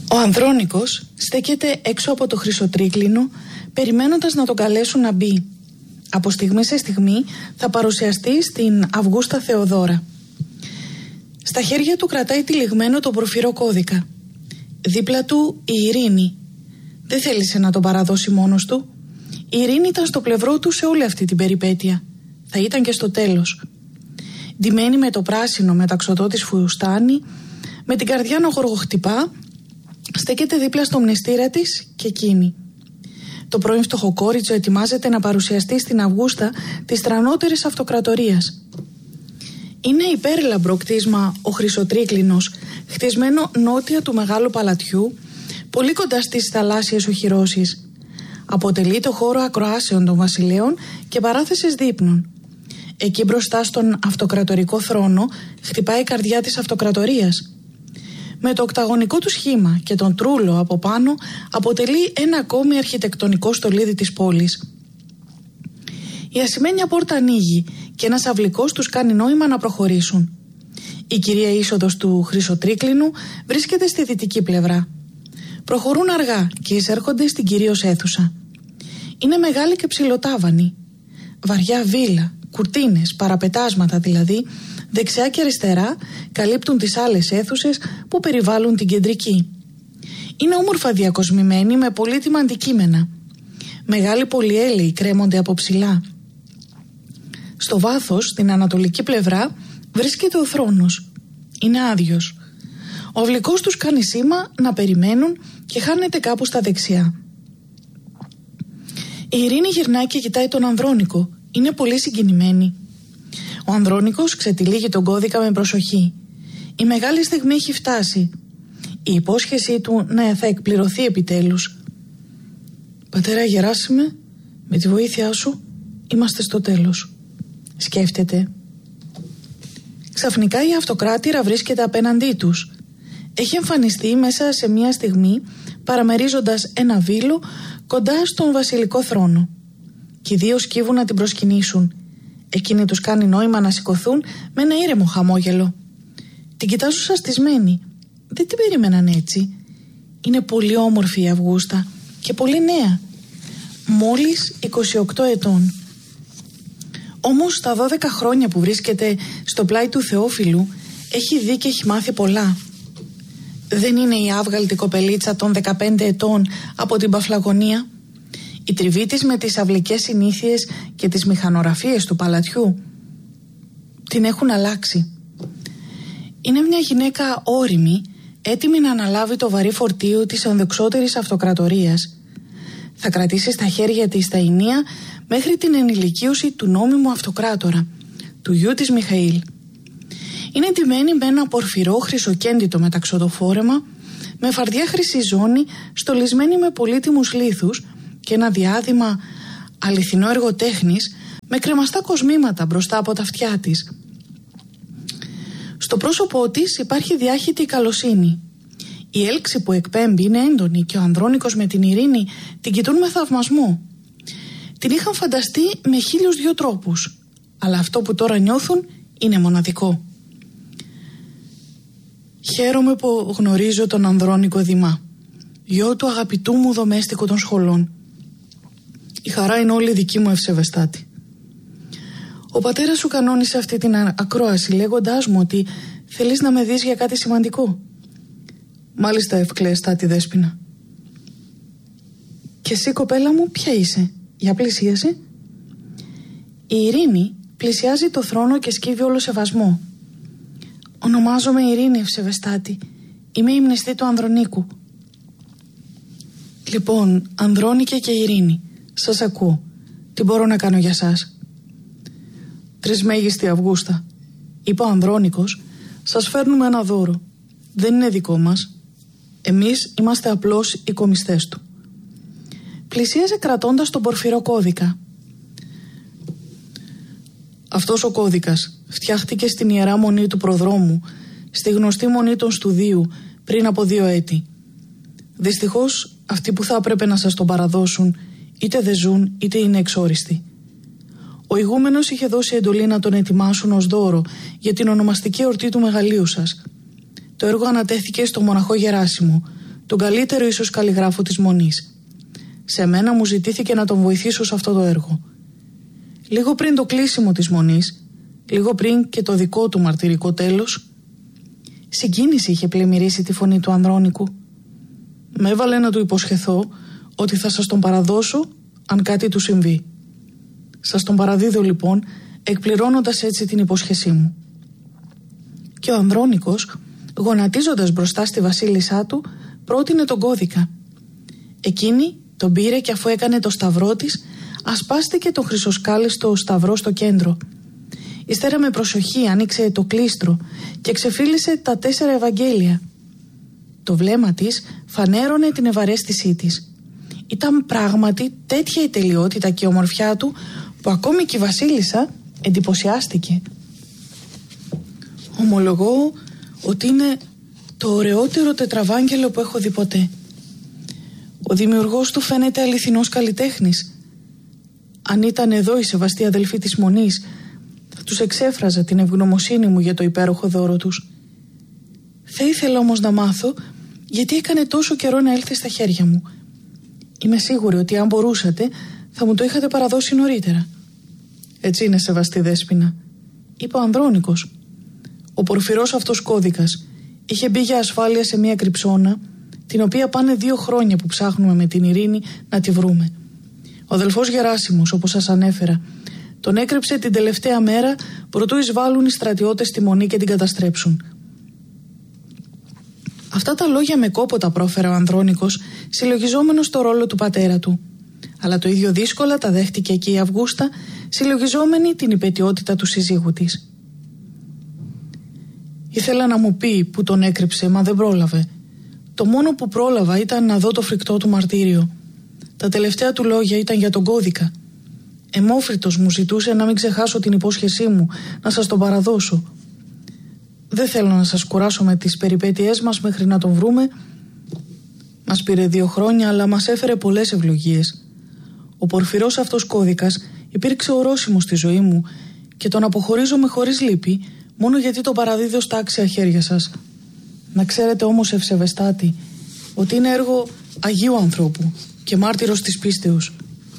Ο Ανδρώνικος στέκεται έξω από το Χρυσοτρίκλινο, περιμένοντας να τον καλέσουν να μπει. Από στιγμή σε στιγμή θα παρουσιαστεί στην Αυγούστα Θεοδώρα. Στα χέρια του κρατάει τυλιγμένο τον πορφυρό κώδικα. Δίπλα του η Ειρήνη. Δεν θέλησε να τον παραδώσει μόνος του. Η Ειρήνη ήταν στο πλευρό του σε όλη αυτή την περιπέτεια. Θα ήταν και στο τέλος. Ντυμένη με το πράσινο μεταξωτό της φουστάνι, με την καρδιά να γοργοχτυπά, στέκεται δίπλα στο μνηστήρα της και εκείνη. Το πρώην φτωχοκόριτσο ετοιμάζεται να παρουσιαστεί στην Αυγούστα της τρανότερης αυτοκρατορίας. Είναι υπέρλαμπρο κτίσμα ο Χρυσοτρίκλινος, χτισμένο νότια του Μεγάλου Παλατιού, πολύ κοντά στις θαλάσσιες οχυρώσεις. Αποτελεί το χώρο ακροάσεων των βασιλέων και παράθεσης δείπνων. Εκεί μπροστά στον αυτοκρατορικό θρόνο χτυπάει η καρδιά της αυτοκρατορίας. Με το οκταγωνικό του σχήμα και τον τρούλο από πάνω αποτελεί ένα ακόμη αρχιτεκτονικό στολίδι της πόλης. Η ασημένια πόρτα ανοίγει και ένας αυλικός τους κάνει νόημα να προχωρήσουν. Η κυρία είσοδος του Χρυσοτρίκλινου βρίσκεται στη δυτική πλευρά. Προχωρούν αργά και εισέρχονται στην κυρίως αίθουσα. Είναι μεγάλη και ψηλοτάβανη. Βαριά βίλα, κουρτίνες, παραπετάσματα δηλαδή, δεξιά και αριστερά καλύπτουν τις άλλες αίθουσες που περιβάλλουν την κεντρική. Είναι όμορφα διακοσμημένη με πολύτιμα αντικείμενα. Μεγάλοι πολυέλαιοι κρέμονται από ψηλά. Στο βάθος, στην ανατολική πλευρά, βρίσκεται ο θρόνος. Είναι άδειος. Ο αυλικός τους κάνει σήμα να περιμένουν και χάνεται κάπου στα δεξιά. Η Ειρήνη γυρνάει και κοιτάει τον Ανδρώνικο. Είναι πολύ συγκινημένη. Ο Ανδρώνικος ξετυλίγει τον κώδικα με προσοχή. Η μεγάλη στιγμή έχει φτάσει. Η υπόσχεσή του θα εκπληρωθεί επιτέλους. «Πατέρα Γεράσιμε, με τη βοήθειά σου είμαστε στο τέλος», σκέφτεται. Ξαφνικά η αυτοκράτηρα βρίσκεται απέναντί τους. Έχει εμφανιστεί μέσα σε μια στιγμή παραμερίζοντας ένα βήλο κοντά στον βασιλικό θρόνο. Και οι δύο σκύβουν να την προσκυνήσουν. Εκείνη τους κάνει νόημα να σηκωθούν με ένα ήρεμο χαμόγελο. Την κοιτάζουν σαστισμένη. Δεν την περίμεναν έτσι. Είναι πολύ όμορφη η Αυγούστα και πολύ νέα. Μόλις 28 ετών. Όμως στα 12 χρόνια που βρίσκεται στο πλάι του Θεόφιλου έχει δει και έχει μάθει πολλά. Δεν είναι η άβγαλτη κοπελίτσα των 15 ετών από την Παφλαγωνία. Η τριβή της με τις αυλικές συνήθειες και τις μηχανογραφίες του παλατιού την έχουν αλλάξει. Είναι μια γυναίκα όριμη, έτοιμη να αναλάβει το βαρύ φορτίο της ενδοξότερης αυτοκρατορίας. Θα κρατήσει στα χέρια της τα ηνία μέχρι την ενηλικίωση του νόμιμου αυτοκράτορα, του γιου της Μιχαήλ. Είναι ντυμένη με ένα πορφυρό χρυσοκέντητο μεταξωτοφόρεμα, με φαρδιά χρυσή ζώνη, στολισμένη με πολύτιμους λίθους και ένα διάδημα αληθινό έργο τέχνης με κρεμαστά κοσμήματα μπροστά από τα αυτιά της. Στο πρόσωπό της υπάρχει διάχυτη καλοσύνη. Η έλξη που εκπέμπει είναι έντονη και ο Ανδρώνικος με την Ειρήνη την κοιτούν με θαυμασμό. Την είχαν φανταστεί με 1002 τρόπους, αλλά αυτό που τώρα νιώθουν είναι μοναδικό. Χαίρομαι που γνωρίζω τον Ανδρώνικο Δημά, γιο του αγαπητού μου δομέστικου των σχολών. Η χαρά είναι όλη δική μου, Ευσεβεστάτη. Ο πατέρας σου κανόνισε αυτή την ακρόαση λέγοντάς μου ότι θέλεις να με δεις για κάτι σημαντικό. Μάλιστα, ευκλαιστάτη Δέσποινα. Και εσύ, κοπέλα μου, ποια είσαι? Για πλησίαση. Η Ειρήνη πλησιάζει το θρόνο και σκύβει όλο σεβασμό. Ονομάζομαι Ειρήνη, Ευσεβεστάτη. Είμαι η μνηστή του Ανδρονίκου. Λοιπόν, Ανδρώνικε και Ειρήνη, σας ακούω. Τι μπορώ να κάνω για σας? Τρισμέγιστη Αυγούστα, είπε ο Ανδρώνικος, σας φέρνουμε ένα δώρο. Δεν είναι δικό μας. Εμείς είμαστε απλώς οι κομιστές του. Πλησίαζε κρατώντας τον πορφυρό κώδικα. Αυτός ο κώδικας φτιάχτηκε στην Ιερά Μονή του Προδρόμου, στη γνωστή Μονή των Στουδίου, πριν από 2 έτη. Δυστυχώς, αυτοί που θα έπρεπε να σας τον παραδώσουν, είτε δεν ζουν, είτε είναι εξόριστοι. Ο ηγούμενος είχε δώσει εντολή να τον ετοιμάσουν ως δώρο για την ονομαστική εορτή του μεγαλείου σας. Το έργο ανατέθηκε στο μοναχό Γεράσιμο, τον καλύτερο ίσως καλλιγράφο της Μονής. Σε μένα μου ζητήθηκε να τον βοηθήσω σε αυτό το έργο. Λίγο πριν το κλείσιμο της Μονής, λίγο πριν και το δικό του μαρτυρικό τέλος, συγκίνηση είχε πλημμυρίσει τη φωνή του Ανδρώνικου. Με έβαλε να του υποσχεθώ ότι θα σας τον παραδώσω αν κάτι του συμβεί. Σας τον παραδίδω λοιπόν, εκπληρώνοντας έτσι την υπόσχεσή μου. Και ο Ανδρώνικος, γονατίζοντας μπροστά στη βασίλισσά του, πρότεινε τον κώδικα. Εκείνη τον πήρε και αφού έκανε το σταυρό της, ασπάστηκε το χρυσοσκάλιστο σταυρό στο κέντρο. Ύστερα με προσοχή άνοιξε το κλίστρο και ξεφύλισε τα 4 Ευαγγέλια. Το βλέμμα της φανέρωνε την ευαρέστησή της. Ήταν πράγματι τέτοια η τελειότητα και η ομορφιά του που ακόμη και η βασίλισσα εντυπωσιάστηκε. Ομολογώ ότι είναι το ωραιότερο τετραβάγγελο που έχω δει ποτέ. Ο δημιουργός του φαίνεται αληθινός καλλιτέχνης. Αν ήταν εδώ η σεβαστή αδελφή της Μονής, θα τους εξέφραζα την ευγνωμοσύνη μου για το υπέροχο δώρο τους. Θα ήθελα όμως να μάθω γιατί έκανε τόσο καιρό να έλθει στα χέρια μου. Είμαι σίγουρη ότι αν μπορούσατε θα μου το είχατε παραδώσει νωρίτερα. Έτσι είναι, σεβαστή Δέσποινα, είπε ο Ανδρώνικος. Ο πορφυρός αυτός κώδικας είχε μπει για ασφάλεια σε μια κρυψώνα, την οποία πάνε 2 χρόνια που ψάχνουμε με την Ειρήνη να τη βρούμε. Ο αδελφός Γεράσιμος, όπως σας ανέφερα, τον έκρυψε την τελευταία μέρα προτού εισβάλλουν οι στρατιώτες στη Μονή και την καταστρέψουν. Αυτά τα λόγια με κόπο τα πρόφερε ο Ανδρώνικος, συλλογιζόμενος το ρόλο του πατέρα του. Αλλά το ίδιο δύσκολα τα δέχτηκε και η Αυγούστα, συλλογιζόμενη την υπαιτιότητα του συζύγου της. Ήθελα να μου πει που τον έκρυψε, μα δεν πρόλαβε. Το μόνο που πρόλαβα ήταν να δω το φρικτό του μαρτύριο. Τα τελευταία του λόγια ήταν για τον κώδικα. Εμόφριτος μου ζητούσε να μην ξεχάσω την υπόσχεσή μου, να σας τον παραδώσω. Δεν θέλω να σας κουράσω με τις περιπέτειές μας μέχρι να τον βρούμε. Μας πήρε 2 χρόνια, αλλά μας έφερε πολλές ευλογίες. Ο πορφυρός αυτός κώδικας υπήρξε ορόσημο στη ζωή μου και τον αποχωρίζομαι χωρίς λύπη, μόνο γιατί τον παραδίδω στα άξια χέρια σας. Να ξέρετε όμως, ευσεβεστάτη, ότι είναι έργο Αγίου ανθρώπου και μάρτυρος της πίστεως.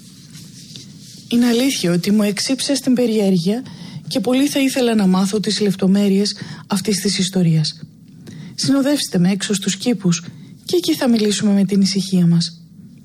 Είναι αλήθεια ότι μου εξύψε στην περιέργεια και πολύ θα ήθελα να μάθω τις λεπτομέρειες αυτής της ιστορίας. Συνοδεύστε με έξω στους κήπους και εκεί θα μιλήσουμε με την ησυχία μας.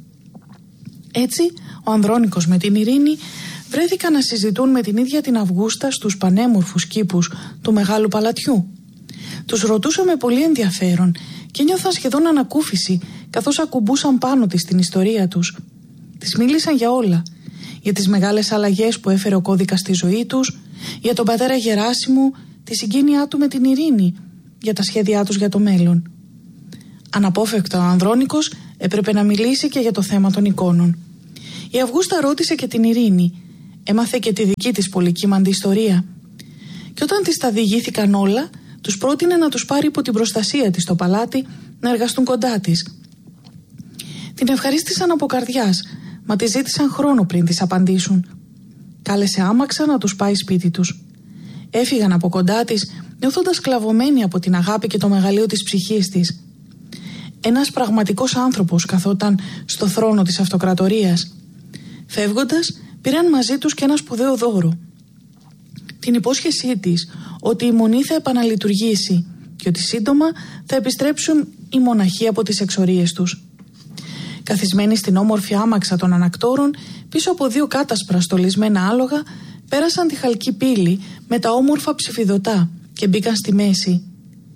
Έτσι, ο Ανδρώνικος με την Ειρήνη βρέθηκαν να συζητούν με την ίδια την Αυγούστα στους πανέμορφους κήπους του Μεγάλου Παλατιού. Τους ρωτούσα με πολύ ενδιαφέρον και νιώθαν σχεδόν ανακούφιση καθώς ακουμπούσαν πάνω της την ιστορία τους. Της μίλησαν για όλα. Για τις μεγάλες αλλαγές που έφερε ο κώδικας στη ζωή τους, για τον πατέρα Γεράσιμο, τη συγκίνειά του με την Ειρήνη, για τα σχέδιά τους για το μέλλον. Αναπόφευκτα ο Ανδρώνικος έπρεπε να μιλήσει και για το θέμα των εικόνων. Η Αυγούστα ρώτησε και την Ειρήνη, έμαθε και τη δική της πολυκύμαντη ιστορία. Και όταν της τα διηγήθηκαν όλα, τους πρότεινε να τους πάρει υπό την προστασία της στο παλάτι να εργαστούν κοντά της. Την ευχαρίστησαν από καρδιάς, μα τη ζήτησαν χρόνο πριν της απαντήσουν. Κάλεσε άμαξα να τους πάει σπίτι τους. Έφυγαν από κοντά της, νιώθοντας κλαβωμένοι από την αγάπη και το μεγαλείο της ψυχής της. Ένας πραγματικός άνθρωπος καθόταν στο θρόνο της αυτοκρατορίας. Φεύγοντας, πήραν μαζί τους και ένα σπουδαίο δώρο. Την υπόσχεσή της ότι η Μονή θα επαναλειτουργήσει και ότι σύντομα θα επιστρέψουν οι μοναχοί από τις εξορίες τους. Καθισμένοι στην όμορφη άμαξα των ανακτόρων, πίσω από 2 κάτασπρα στολισμένα άλογα, πέρασαν τη χαλκή πύλη με τα όμορφα ψηφιδωτά και μπήκαν στη μέση.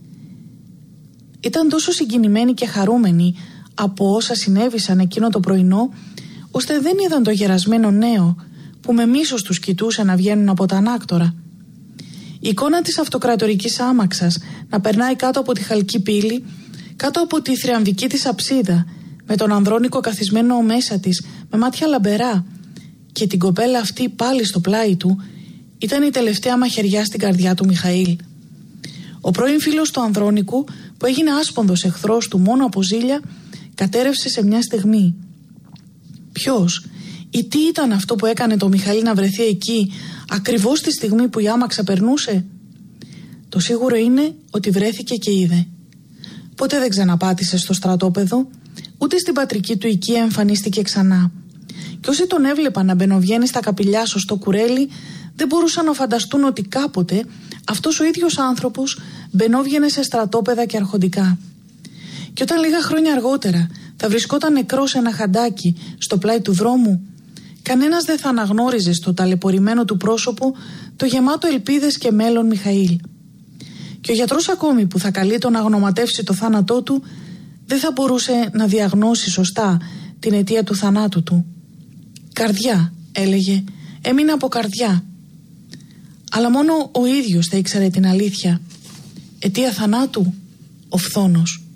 Ήταν τόσο συγκινημένοι και χαρούμενοι από όσα συνέβησαν εκείνο το πρωινό, ώστε δεν είδαν το γερασμένο νέο που με μίσος τους κοιτούσε να βγαίνουν από τα ανάκτορα. Η εικόνα της αυτοκρατορικής άμαξας να περνάει κάτω από τη χαλκή πύλη, κάτω από τη θριαμβική της αψίδα, με τον Ανδρώνικο καθισμένο μέσα της, με μάτια λαμπερά, και την κοπέλα αυτή πάλι στο πλάι του, ήταν η τελευταία μαχαιριά στην καρδιά του Μιχαήλ. Ο πρώην φίλος του Ανδρώνικου, που έγινε άσπονδος εχθρός του μόνο από ζήλια, κατέρευσε σε μια στιγμή. Ποιος ή τι ήταν αυτό που έκανε το Μιχαήλ να βρεθεί εκεί, ακριβώς τη στιγμή που η άμαξα περνούσε? Το σίγουρο είναι ότι βρέθηκε και είδε. Ποτέ δεν ξαναπάτησε στο στρατόπεδο, ούτε στην πατρική του οικία εμφανίστηκε ξανά. Και όσοι τον έβλεπαν να μπαινοβγαίνει στα καπηλιάσω στο κουρέλι, δεν μπορούσαν να φανταστούν ότι κάποτε αυτός ο ίδιος άνθρωπος μπαινόβγαινε σε στρατόπεδα και αρχοντικά. Και όταν λίγα χρόνια αργότερα θα βρισκόταν νεκρός σε ένα χαντάκι στο πλάι του δρόμου, κανένας δεν θα αναγνώριζε στο ταλαιπωρημένο του πρόσωπο το γεμάτο ελπίδες και μέλλον Μιχαήλ. Και ο γιατρός ακόμη που θα καλεί να γνωματεύσει το θάνατό του, δεν θα μπορούσε να διαγνώσει σωστά την αιτία του θανάτου του. «Καρδιά», έλεγε, «έμεινε από καρδιά». Αλλά μόνο ο ίδιος θα ήξερε την αλήθεια. Αιτία θανάτου, ο φθόνος.